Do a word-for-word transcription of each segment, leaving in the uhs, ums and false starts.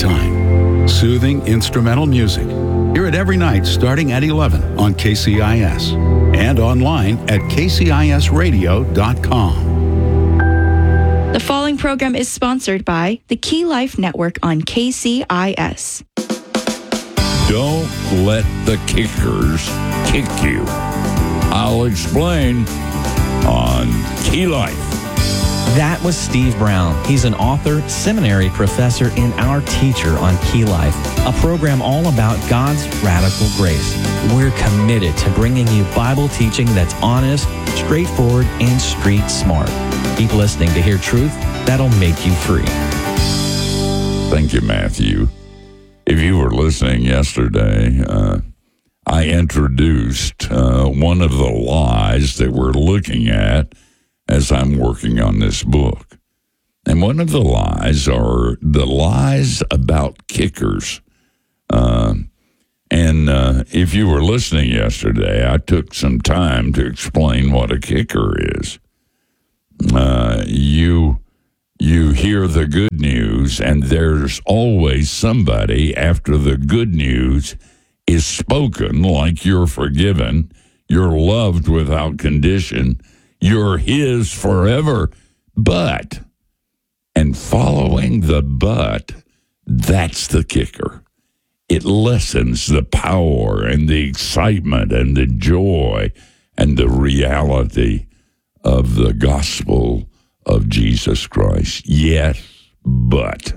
time. Soothing instrumental music. Hear it every night starting at eleven on K C I S and online at k c i s radio dot com. The following program is sponsored by the Key Life Network on K C I S. Don't let the kickers kick you. I'll explain on Key Life. That was Steve Brown. He's an author, seminary professor, and our teacher on Key Life, a program all about God's radical grace. We're committed to bringing you Bible teaching that's honest, straightforward, and street smart. Keep listening to hear truth that'll make you free. Thank you, Matthew. If you were listening yesterday, uh, I introduced uh, one of the lies that we're looking at as I'm working on this book. And one of the lies are the lies about kickers. Uh, and uh, if you were listening yesterday, I took some time to explain what a kicker is. Uh, you you hear the good news, and there's always somebody after the good news is spoken, like you're forgiven, you're loved without condition, you're his forever. But, and following the but, that's the kicker. It lessens the power and the excitement and the joy and the reality of the gospel of Jesus Christ. Yes, but.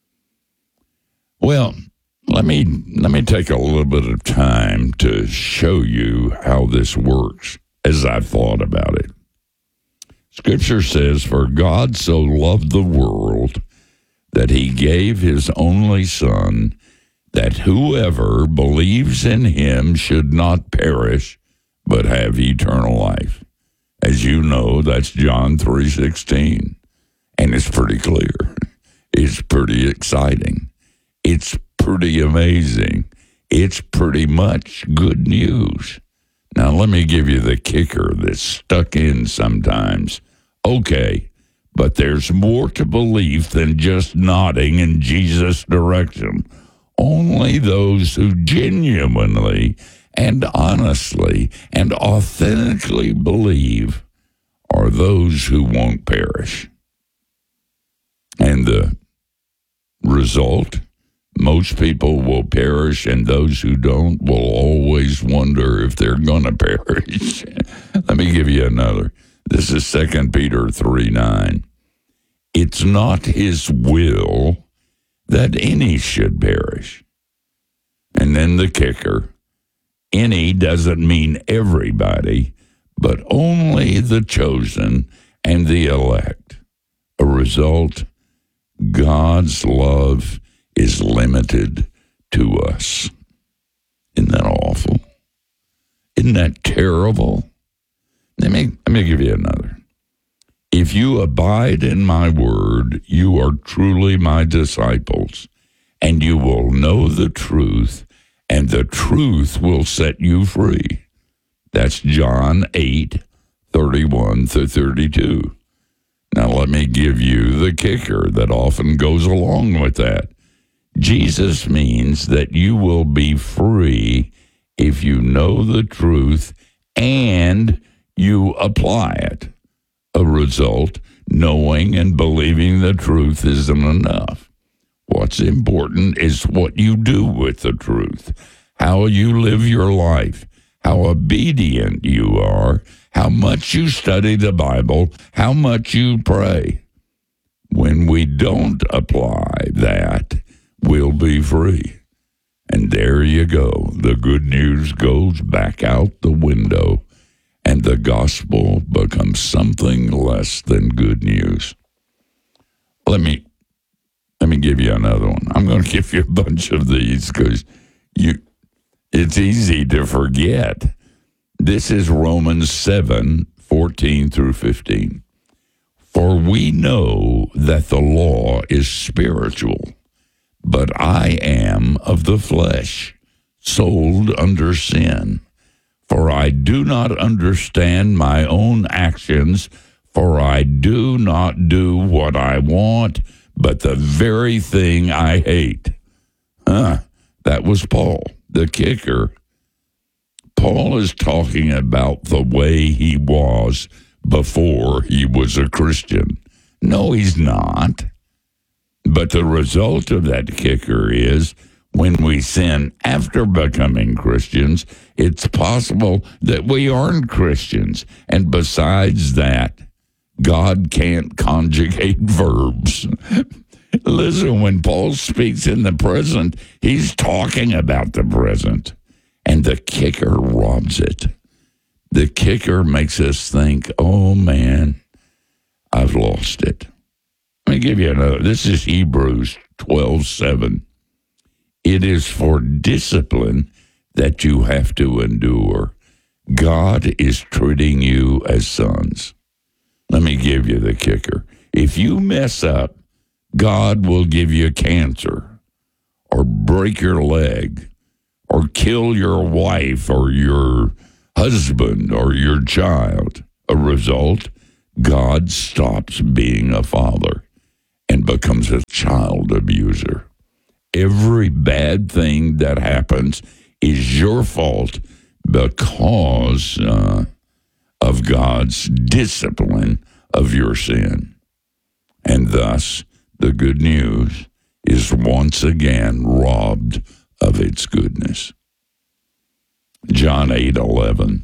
Well, let me let me take a little bit of time to show you how this works as I've thought about it. Scripture says, "For God so loved the world that he gave his only Son, that whoever believes in him should not perish, but have eternal life." As you know, that's John three sixteen. And it's pretty clear. It's pretty exciting. It's pretty amazing. It's pretty much good news. Now, let me give you the kicker that's stuck in sometimes. Okay, but there's more to belief than just nodding in Jesus' direction. Only those who genuinely and honestly and authentically believe are those who won't perish. And the result, most people will perish, and those who don't will always wonder if they're going to perish. Let me give you another. This is Second Peter three nine. It's not his will that any should perish. And then the kicker, any doesn't mean everybody, but only the chosen and the elect. A result, God's love is limited to us. Isn't that awful? Isn't that terrible? Let me, let me give you another. If you abide in my word, you are truly my disciples, and you will know the truth, and the truth will set you free. That's John eight, thirty-one through thirty-two. Now let me give you the kicker that often goes along with that. Jesus means that you will be free if you know the truth and you apply it. A result, knowing and believing the truth isn't enough. What's important is what you do with the truth, how you live your life, how obedient you are, how much you study the Bible, how much you pray. When we don't apply that, we'll be free. And there you go. The good news goes back out the window, and the gospel becomes something less than good news. Let me let me give you another one. I'm going to give you a bunch of these because you it's easy to forget. This is Romans seven, fourteen through fifteen. For we know that the law is spiritual, but I am of the flesh, sold under sin. For I do not understand my own actions, for I do not do what I want, but the very thing I hate. Huh, that was Paul, the kicker. Paul is talking about the way he was before he was a Christian. No, he's not. But the result of that kicker is when we sin after becoming Christians, it's possible that we aren't Christians. And besides that, God can't conjugate verbs. Listen, when Paul speaks in the present, he's talking about the present. And the kicker robs it. The kicker makes us think, oh, man, I've lost it. Let me give you another. This is Hebrews twelve seven. It is for discipline that you have to endure. God is treating you as sons. Let me give you the kicker. If you mess up, God will give you cancer or break your leg or kill your wife or your husband or your child. A result, God stops being a father and becomes a child abuser. Every bad thing that happens is your fault because uh, of God's discipline of your sin. And thus, the good news is once again robbed of its goodness. John eight eleven.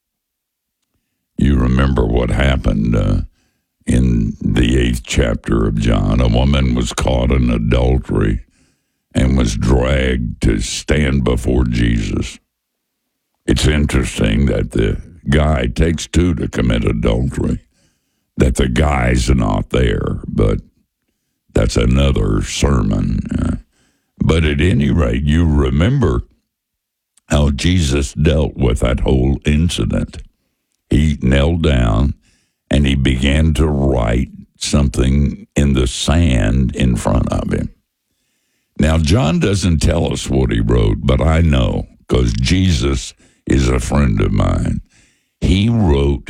You remember what happened uh, in the eighth chapter of John. A woman was caught in adultery and was dragged to stand before Jesus. It's interesting that the guy takes two to commit adultery, that the guy's not there, but that's another sermon. Uh, but at any rate, you remember how Jesus dealt with that whole incident. He knelt down and he began to write something in the sand in front of him. Now, John doesn't tell us what he wrote, but I know because Jesus is a friend of mine. He wrote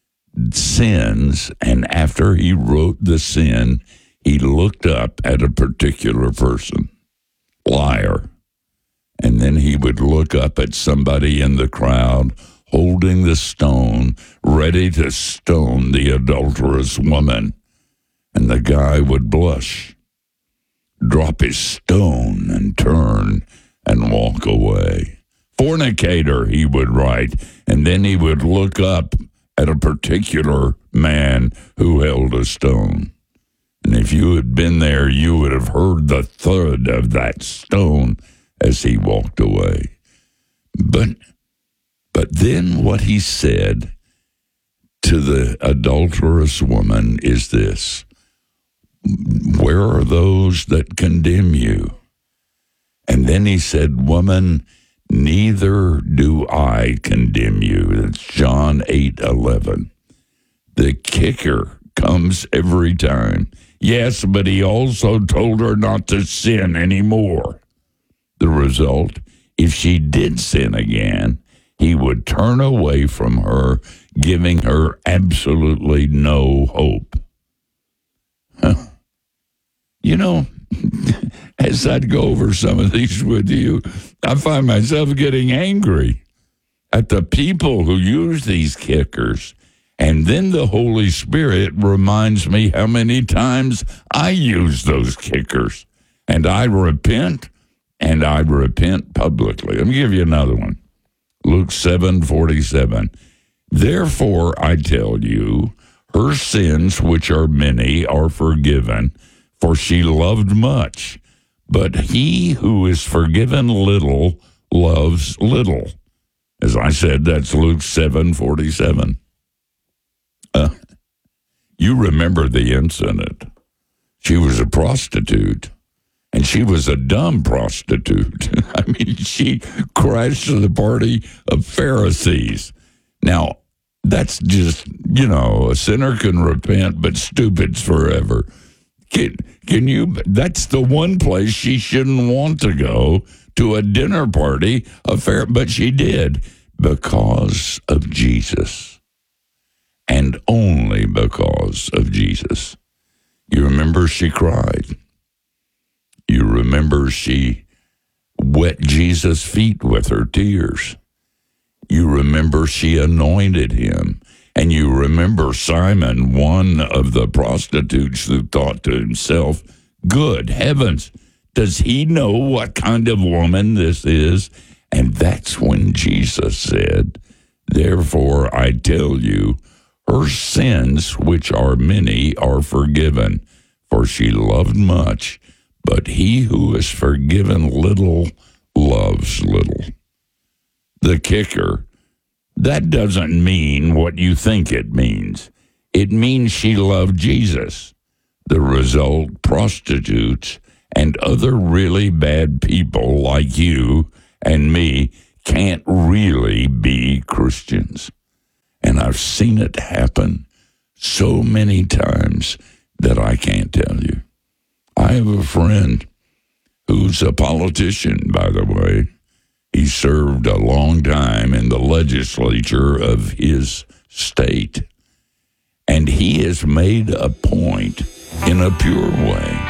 sins, and after he wrote the sin, he looked up at a particular person, liar, and then he would look up at somebody in the crowd holding the stone, ready to stone the adulterous woman, and the guy would blush, drop his stone, and turn and walk away. Fornicator, he would write, and then he would look up at a particular man who held a stone. And if you had been there, you would have heard the thud of that stone as he walked away. But, but then what he said to the adulterous woman is this: where are those that condemn you? And then he said, woman, neither do I condemn you. That's John eight eleven. The kicker comes every time. Yes, but he also told her not to sin anymore. The result, if she did sin again, he would turn away from her, giving her absolutely no hope. Huh. You know, as I'd go over some of these with you, I find myself getting angry at the people who use these kickers. And then the Holy Spirit reminds me how many times I use those kickers. And I repent, and I repent publicly. Let me give you another one. Luke seven forty-seven. Therefore, I tell you, her sins, which are many, are forgiven, for she loved much. But he who is forgiven little loves little. As I said, that's Luke seven forty-seven. Uh, you remember the incident. She was a prostitute, and she was a dumb prostitute. I mean, she crashed the party of Pharisees. Now, that's just, you know, a sinner can repent, but stupid's forever. Can, can you, that's the one place she shouldn't want to go, to a dinner party, a fair, but she did because of Jesus. And only because of Jesus. You remember she cried. You remember she wet Jesus' feet with her tears. You remember she anointed him. And you remember Simon, one of the prostitutes, who thought to himself, good heavens, does he know what kind of woman this is? And that's when Jesus said, therefore I tell you, her sins, which are many, are forgiven, for she loved much, but he who is forgiven little loves little. The kicker, that doesn't mean what you think it means. It means she loved Jesus. The result, prostitutes and other really bad people like you and me can't really be Christians. And I've seen it happen so many times that I can't tell you. I have a friend who's a politician, by the way. He served a long time in the legislature of his state. And he has made a point in a pure way